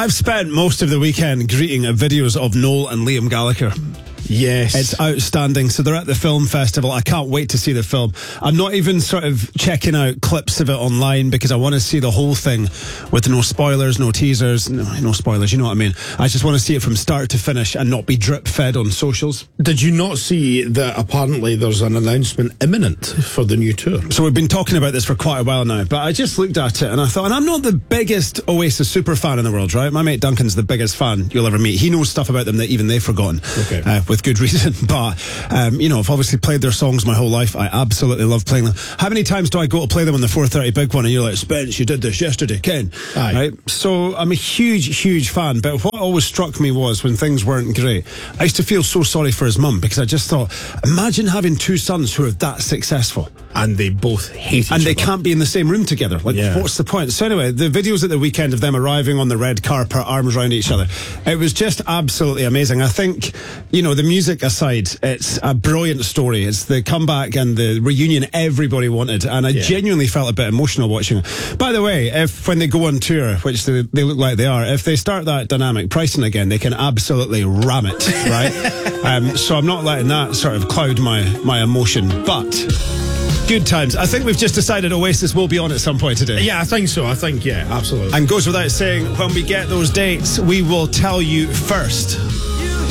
I've spent most of the weekend greeting at videos of Noel and Liam Gallagher. Yes. It's outstanding. So they're at the film festival. I can't wait to see the film. I'm not even sort of checking out clips of it online because I want to see the whole thing with no spoilers, no teasers, no spoilers, you know what I mean? I just want to see it from start to finish and not be drip fed on socials. Did you not see that apparently there's an announcement imminent for the new tour? So we've been talking about this for quite a while now, but I just looked at it and I thought, and I'm not the biggest Oasis super fan in the world, right? My mate Duncan's the biggest fan you'll ever meet. He knows stuff about them that even they've forgotten. Okay. With good reason, but I've obviously played their songs my whole life. I absolutely love playing them. How many times do I go to play them on the 4:30 big one and you're like, Spence, you did this yesterday, Ken? Aye. Right? So I'm a huge fan, but what always struck me was when things weren't great, I used to feel so sorry for his mum because I just thought, imagine having two sons who are that successful. And they both hate each other. And they can't be in the same room together. Like, what's the point? So anyway, the videos at the weekend of them arriving on the red carpet, arms around each other, it was just absolutely amazing. I think, the music aside, it's a brilliant story. It's the comeback and the reunion everybody wanted. And I genuinely felt a bit emotional watching it. By the way, when they go on tour, which they look like they are, if they start that dynamic pricing again, they can absolutely ram it, right? So I'm not letting that sort of cloud my emotion. But good times. I think we've just decided Oasis will be on at some point today. Yeah, I think so. Absolutely. And goes without saying, when we get those dates, we will tell you first.